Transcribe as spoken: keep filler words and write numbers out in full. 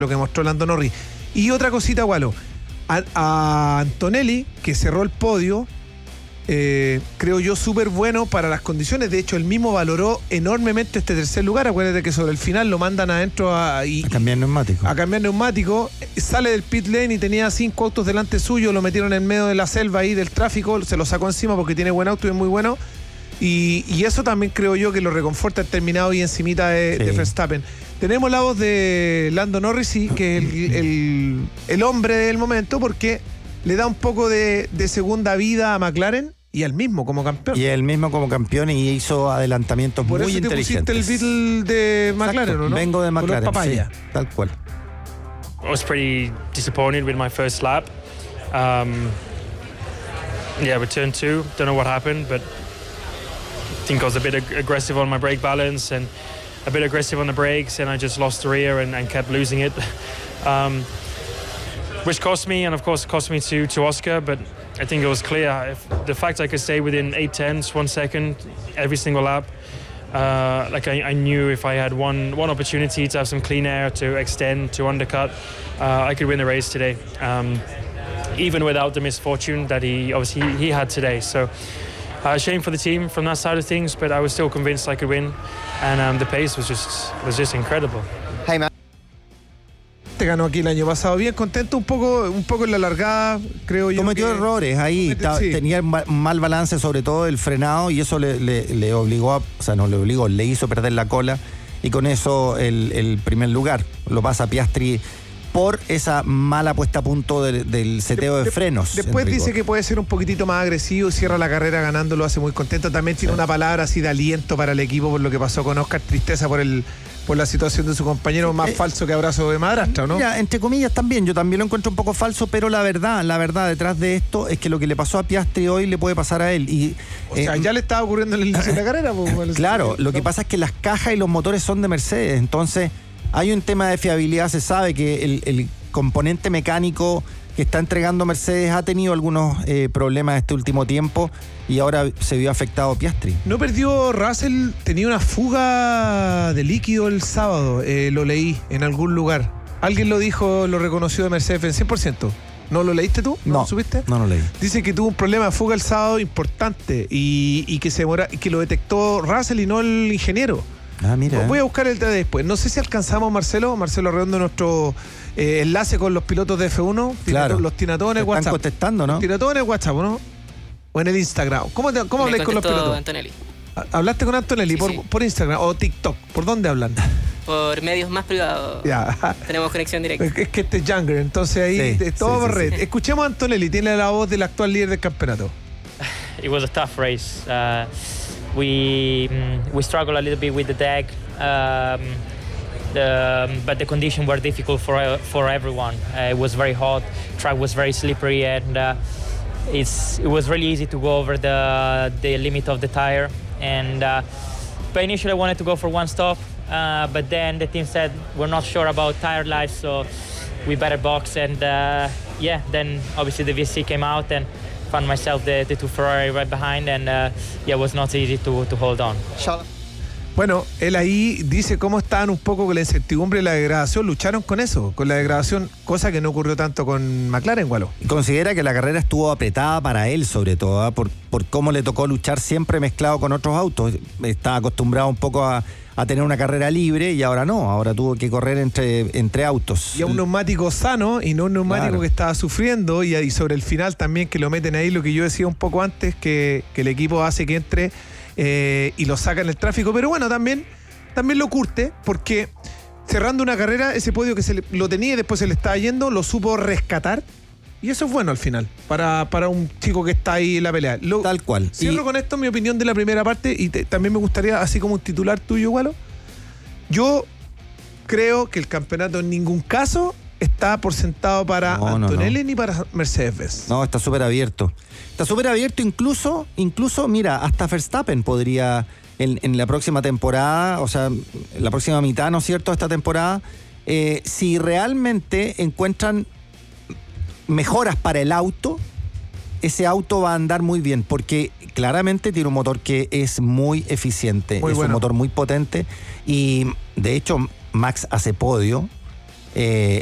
lo que mostró Lando Norris. Y otra cosita, Gualo, a, a Antonelli, que cerró el podio, eh, creo yo súper bueno para las condiciones. De hecho, él mismo valoró enormemente este tercer lugar. Acuérdate que sobre el final lo mandan adentro a, y, a cambiar neumático. A cambiar neumático. Sale del pit lane y tenía cinco autos delante suyo, lo metieron en medio de la selva ahí del tráfico, se lo sacó encima porque tiene buen auto y es muy bueno. Y, y eso también creo yo que lo reconforta el terminado y encimita de, sí. de Verstappen. Tenemos la voz de Lando Norris, sí, que es el, el, el hombre del momento, porque le da un poco de, de segunda vida a McLaren y al mismo como campeón. Y él mismo como campeón y hizo adelantamientos Por muy eso te inteligentes. pusiste el Beatle de McLaren, exacto, ¿no? Vengo de McLaren, papaya. Sí, tal cual. I was pretty disappointed with my first lap. Um, yeah, with turn two, don't know what happened, but I think I was a bit ag- aggressive on my brake balance and a bit aggressive on the brakes, and I just lost the rear and, and kept losing it, um, which cost me, and of course cost me to, to Oscar, but I think it was clear. If the fact I could stay within eight tenths, one second, every single lap, uh, like I, I knew if I had one, one opportunity to have some clean air, to extend, to undercut, uh, I could win the race today, um, even without the misfortune that he obviously he, he had today. So. Uh, shame for the team from that side of things, but I was still convinced I could win, and um, the pace was just was just incredible. Hey, man. Te ganó aquí el año pasado, bien contento, un poco un poco en la largada, creo yo. Cometió que... errores ahí, Comete, ta, sí. tenía un mal balance, sobre todo el frenado, y eso le, le, le obligó, a, o sea, no le obligó, le hizo perder la cola, y con eso el, el primer lugar lo pasa Piastri por esa mala puesta a punto de, del seteo de, de frenos. Después dice que puede ser un poquitito más agresivo, cierra la carrera ganando, lo hace muy contento. También tiene sí. una palabra así de aliento para el equipo por lo que pasó con Oscar, tristeza por el por la situación de su compañero, más eh, falso que abrazo de madrastra, ¿no? Mira, entre comillas también, yo también lo encuentro un poco falso, pero la verdad, la verdad detrás de esto es que lo que le pasó a Piastri hoy le puede pasar a él. Y, o eh, sea, ya le estaba ocurriendo en el inicio de la carrera. Pues, bueno, claro, lo que pasa es que las cajas y los motores son de Mercedes, entonces hay un tema de fiabilidad, se sabe que el, el componente mecánico que está entregando Mercedes ha tenido algunos eh, problemas este último tiempo y ahora se vio afectado Piastri. No perdió Russell, tenía una fuga de líquido el sábado, eh, lo leí en algún lugar. Alguien lo dijo, lo reconoció de Mercedes en cien por ciento. ¿No lo leíste tú? ¿No, no lo supiste? No lo leí. Dice que tuvo un problema de fuga el sábado importante y, y que, se demora, que lo detectó Russell y no el ingeniero. Ah, mira. Voy a buscar el detalle después. No sé si alcanzamos, Marcelo, Marcelo Redondo, nuestro eh, enlace con los pilotos de F uno. Claro. Los tinatones, WhatsApp. Están contestando, ¿no? Tinatones, WhatsApp, ¿no? O en el Instagram. ¿Cómo, te, cómo habláis con los pilotos? Antonelli. ¿Hablaste con Antonelli Sí, por, sí. por Instagram o TikTok? ¿Por dónde hablan? Por medios más privados. Ya. Tenemos conexión directa. Es que este es Younger, entonces ahí Sí, es todo sí, por sí, red. sí. Escuchemos a Antonelli, tiene la voz del actual líder del campeonato. It was a tough race. Uh, we mm, we struggled a little bit with the deck, um, the, but the conditions were difficult for for everyone. Uh, it was very hot, track was very slippery, and uh, it's it was really easy to go over the the limit of the tire. And uh, but initially I wanted to go for one stop, uh, but then the team said we're not sure about tire life, so we better box. And uh, yeah, then obviously the V S C came out and found myself the, the two Ferrari right behind, and uh, yeah, it was not easy to, to hold on. Bueno, él ahí dice cómo estaban un poco con la incertidumbre y la degradación, lucharon con eso, con la degradación, cosa que no ocurrió tanto con McLaren, Gualo. Considera que la carrera estuvo apretada para él, sobre todo, ¿eh? por, por cómo le tocó luchar siempre mezclado con otros autos. Estaba acostumbrado un poco a, a tener una carrera libre y ahora no, ahora tuvo que correr entre, entre autos. Y a un neumático sano y no un neumático Claro. que estaba sufriendo, y, y sobre el final también que lo meten ahí, lo que yo decía un poco antes, que, que el equipo hace que entre eh, y lo saca en el tráfico, pero bueno, también, también lo curte, porque cerrando una carrera, ese podio que se le, lo tenía y después se le estaba yendo, lo supo rescatar. Y eso es bueno al final, para, para un chico que está ahí en la pelea. Lo, Tal cual. Cierro Y- con esto mi opinión de la primera parte y te- también me gustaría, así como un titular tuyo, Gualo. Yo creo que el campeonato en ningún caso está por sentado para No, no, Antonelli no. ni para Mercedes. No, está súper abierto. Está súper abierto, incluso, incluso, mira, hasta Verstappen podría en, en la próxima temporada, o sea, en la próxima mitad, ¿no es cierto?, de esta temporada, eh, si realmente encuentran mejoras para el auto, ese auto va a andar muy bien, porque claramente tiene un motor que es muy eficiente, Muy es bueno. un motor muy potente y de hecho Max hace podio eh,